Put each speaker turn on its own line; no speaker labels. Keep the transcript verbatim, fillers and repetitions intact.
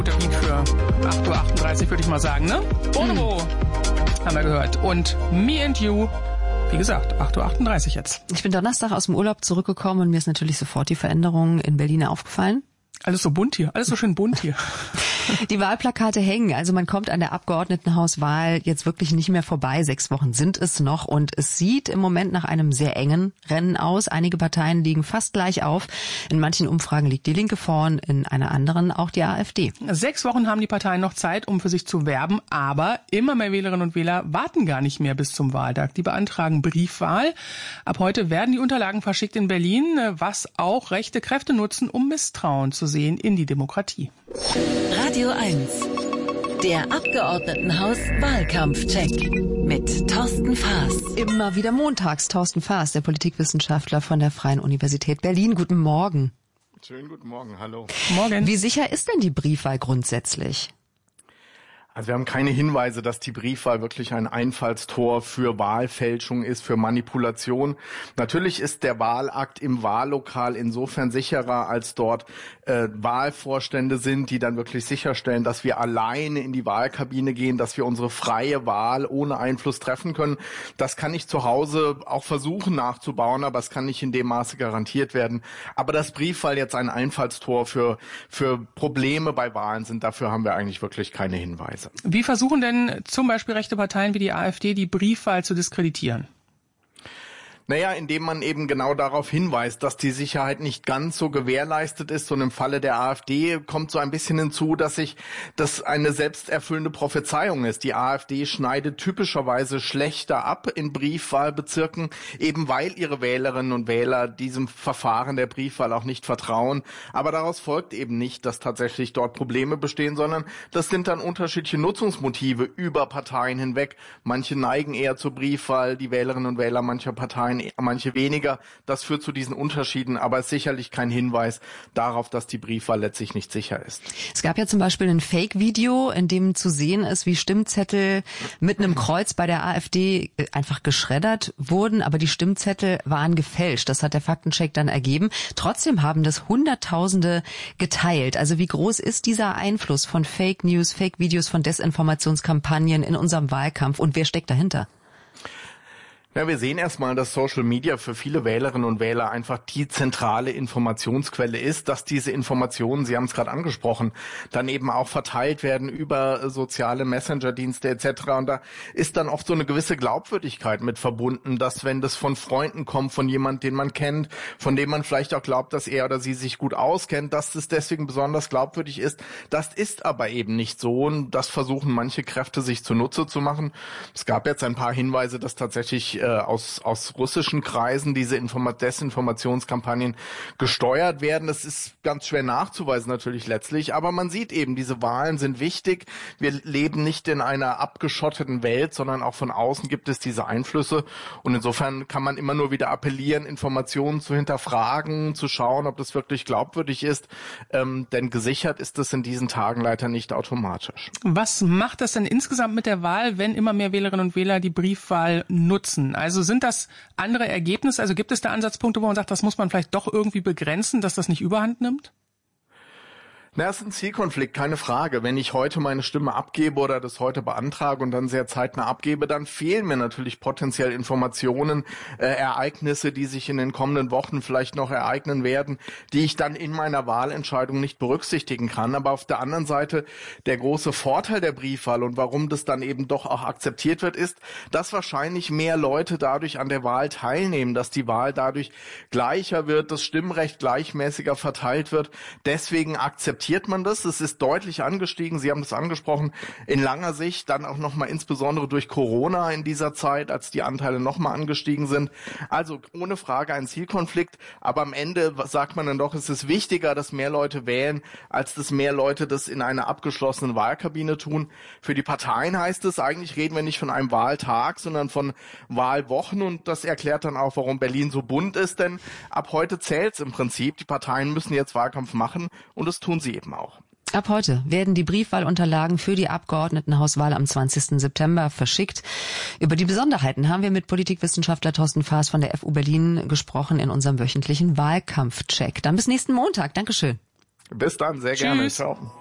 Der Beat für acht Uhr achtunddreißig würde ich mal sagen, ne? Bonobo hm. haben wir gehört. Und Me and You, wie gesagt, acht Uhr achtunddreißig jetzt.
Ich bin Donnerstag aus dem Urlaub zurückgekommen und mir ist natürlich sofort die Veränderung in Berlin aufgefallen.
Alles so bunt hier, alles so schön bunt hier.
Die Wahlplakate hängen, also man kommt an der Abgeordnetenhauswahl jetzt wirklich nicht mehr vorbei. Sechs Wochen sind es noch und es sieht im Moment nach einem sehr engen Rennen aus. Einige Parteien liegen fast gleich auf. In manchen Umfragen liegt die Linke vorn, in einer anderen auch die AfD.
Sechs Wochen haben die Parteien noch Zeit, um für sich zu werben, aber immer mehr Wählerinnen und Wähler warten gar nicht mehr bis zum Wahltag. Die beantragen Briefwahl. Ab heute werden die Unterlagen verschickt in Berlin, was auch rechte Kräfte nutzen, um Misstrauen zu sehen in die Demokratie.
Radio eins, der Abgeordnetenhaus-Wahlkampfcheck mit Thorsten Faas.
Immer wieder montags Thorsten Faas, der Politikwissenschaftler von der Freien Universität Berlin. Guten Morgen.
Schönen guten Morgen, hallo.
Morgen.
Wie sicher ist denn die Briefwahl grundsätzlich?
Also wir haben keine Hinweise, dass die Briefwahl wirklich ein Einfallstor für Wahlfälschung ist, für Manipulation. Natürlich ist der Wahlakt im Wahllokal insofern sicherer, als dort äh, Wahlvorstände sind, die dann wirklich sicherstellen, dass wir alleine in die Wahlkabine gehen, dass wir unsere freie Wahl ohne Einfluss treffen können. Das kann ich zu Hause auch versuchen nachzubauen, aber es kann nicht in dem Maße garantiert werden. Aber dass Briefwahl jetzt ein Einfallstor für, für Probleme bei Wahlen sind, dafür haben wir eigentlich wirklich keine Hinweise.
Wie versuchen denn zum Beispiel rechte Parteien wie die AfD die Briefwahl zu diskreditieren?
Naja, indem man eben genau darauf hinweist, dass die Sicherheit nicht ganz so gewährleistet ist. Und im Falle der AfD kommt so ein bisschen hinzu, dass sich das eine selbsterfüllende Prophezeiung ist. Die AfD schneidet typischerweise schlechter ab in Briefwahlbezirken, eben weil ihre Wählerinnen und Wähler diesem Verfahren der Briefwahl auch nicht vertrauen. Aber daraus folgt eben nicht, dass tatsächlich dort Probleme bestehen, sondern das sind dann unterschiedliche Nutzungsmotive über Parteien hinweg. Manche neigen eher zur Briefwahl, die Wählerinnen und Wähler mancher Parteien manche weniger. Das führt zu diesen Unterschieden, aber ist sicherlich kein Hinweis darauf, dass die Briefwahl letztlich nicht sicher ist.
Es gab ja zum Beispiel ein Fake-Video, in dem zu sehen ist, wie Stimmzettel mit einem Kreuz bei der AfD einfach geschreddert wurden, aber die Stimmzettel waren gefälscht. Das hat der Faktencheck dann ergeben. Trotzdem haben das Hunderttausende geteilt. Also wie groß ist dieser Einfluss von Fake News, Fake-Videos, von Desinformationskampagnen in unserem Wahlkampf und wer steckt dahinter?
Ja, wir sehen erstmal, dass Social Media für viele Wählerinnen und Wähler einfach die zentrale Informationsquelle ist, dass diese Informationen, Sie haben es gerade angesprochen, dann eben auch verteilt werden über soziale Messenger-Dienste et cetera. Und da ist dann oft so eine gewisse Glaubwürdigkeit mit verbunden, dass wenn das von Freunden kommt, von jemandem, den man kennt, von dem man vielleicht auch glaubt, dass er oder sie sich gut auskennt, dass es deswegen besonders glaubwürdig ist. Das ist aber eben nicht so und das versuchen manche Kräfte sich zunutze zu machen. Es gab jetzt ein paar Hinweise, dass tatsächlich Aus, aus russischen Kreisen diese Informa- Desinformationskampagnen gesteuert werden. Das ist ganz schwer nachzuweisen natürlich letztlich, aber man sieht eben, diese Wahlen sind wichtig. Wir leben nicht in einer abgeschotteten Welt, sondern auch von außen gibt es diese Einflüsse und insofern kann man immer nur wieder appellieren, Informationen zu hinterfragen, zu schauen, ob das wirklich glaubwürdig ist, ähm, denn gesichert ist es in diesen Tagen leider nicht automatisch.
Was macht das denn insgesamt mit der Wahl, wenn immer mehr Wählerinnen und Wähler die Briefwahl nutzen? Also sind das andere Ergebnisse? Also gibt es da Ansatzpunkte, wo man sagt, das muss man vielleicht doch irgendwie begrenzen, dass das nicht überhand nimmt?
Na, es ist ein Zielkonflikt, keine Frage. Wenn ich heute meine Stimme abgebe oder das heute beantrage und dann sehr zeitnah abgebe, dann fehlen mir natürlich potenziell Informationen, äh, Ereignisse, die sich in den kommenden Wochen vielleicht noch ereignen werden, die ich dann in meiner Wahlentscheidung nicht berücksichtigen kann. Aber auf der anderen Seite, der große Vorteil der Briefwahl und warum das dann eben doch auch akzeptiert wird, ist, dass wahrscheinlich mehr Leute dadurch an der Wahl teilnehmen, dass die Wahl dadurch gleicher wird, das Stimmrecht gleichmäßiger verteilt wird. Deswegen akzeptiert man das. Es ist deutlich angestiegen. Sie haben das angesprochen. In langer Sicht dann auch nochmal insbesondere durch Corona in dieser Zeit, als die Anteile nochmal angestiegen sind. Also ohne Frage ein Zielkonflikt. Aber am Ende sagt man dann doch, es ist wichtiger, dass mehr Leute wählen, als dass mehr Leute das in einer abgeschlossenen Wahlkabine tun. Für die Parteien heißt es, eigentlich reden wir nicht von einem Wahltag, sondern von Wahlwochen. Und das erklärt dann auch, warum Berlin so bunt ist. Denn ab heute zählt es im Prinzip. Die Parteien müssen jetzt Wahlkampf machen und das tun sie eben auch.
Ab heute werden die Briefwahlunterlagen für die Abgeordnetenhauswahl am zwanzigsten September verschickt. Über die Besonderheiten haben wir mit Politikwissenschaftler Thorsten Faas von der F U Berlin gesprochen in unserem wöchentlichen Wahlkampfcheck. Dann bis nächsten Montag. Dankeschön.
Bis dann, sehr
Tschüss.
gerne. Ciao.